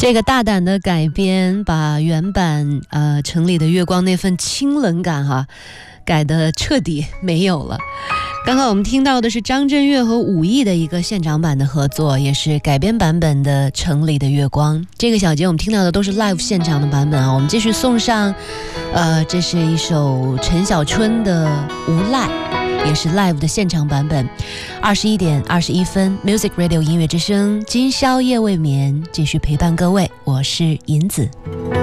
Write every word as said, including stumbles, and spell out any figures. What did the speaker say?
这个大胆的改编，把原版呃城里的月光那份清冷感哈，改得彻底没有了。刚刚我们听到的是张震岳和武艺的一个现场版的合作，也是改编版本的《城里的月光》。这个小节我们听到的都是 live 现场的版本啊。我们继续送上，呃，这是一首陈小春的《无赖》，也是 live 的现场版本。二十一点二十一分 ，Music Radio 音乐之声，今宵夜未眠，继续陪伴各位，我是银子。